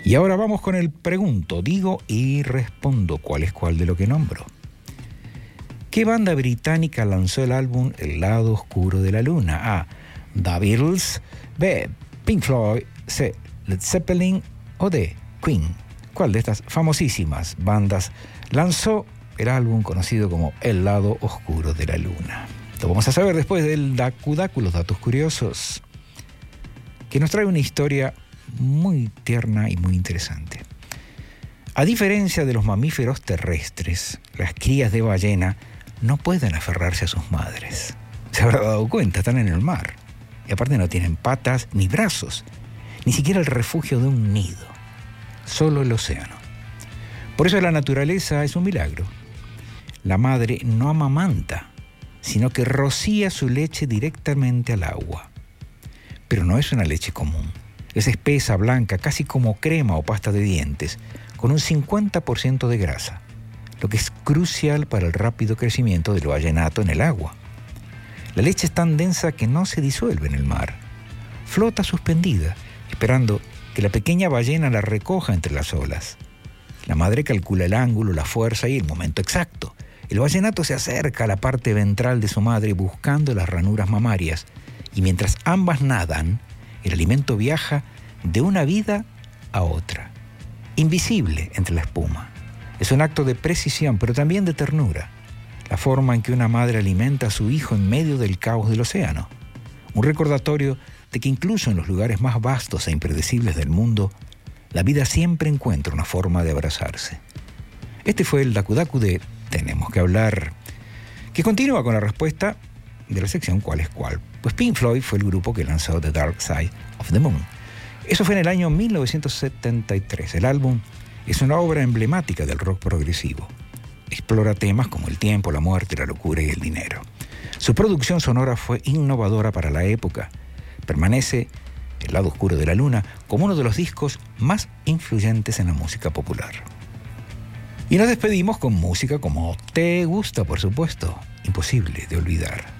Y ahora vamos con el pregunto, digo y respondo cuál es cuál de lo que nombro. ¿Qué banda británica lanzó el álbum El lado oscuro de la luna? A. The Beatles, B. Pink Floyd, C. Led Zeppelin o D. Queen. ¿Cuál de estas famosísimas bandas lanzó el álbum conocido como El lado oscuro de la luna? Lo vamos a saber después del Daku, los datos curiosos, que nos trae una historia muy tierna y muy interesante. A diferencia de los mamíferos terrestres, las crías de ballena no pueden aferrarse a sus madres. Se habrá dado cuenta, están en el mar. Y aparte no tienen patas ni brazos, ni siquiera el refugio de un nido. Solo el océano. Por eso la naturaleza es un milagro. La madre no amamanta, sino que rocía su leche directamente al agua. Pero no es una leche común. Es espesa, blanca, casi como crema o pasta de dientes, con un 50% de grasa, lo que es crucial para el rápido crecimiento del vallenato en el agua. La leche es tan densa que no se disuelve en el mar. Flota suspendida, esperando que la pequeña ballena la recoja entre las olas. La madre calcula el ángulo, la fuerza y el momento exacto. El vallenato se acerca a la parte ventral de su madre buscando las ranuras mamarias, y mientras ambas nadan, el alimento viaja de una vida a otra, invisible entre la espuma. Es un acto de precisión, pero también de ternura, la forma en que una madre alimenta a su hijo en medio del caos del océano. Un recordatorio de que incluso en los lugares más vastos e impredecibles del mundo, la vida siempre encuentra una forma de abrazarse. Este fue el Daku de Tenemos que hablar, que continúa con la respuesta de la sección ¿Cuál es cuál? Pues Pink Floyd fue el grupo que lanzó The Dark Side of the Moon. Eso fue en el año 1973. El álbum es una obra emblemática del rock progresivo. Explora temas como el tiempo, la muerte, la locura y el dinero. Su producción sonora fue innovadora para la época. Permanece El lado oscuro de la luna como uno de los discos más influyentes en la música popular. Y nos despedimos con música como te gusta, por supuesto, imposible de olvidar.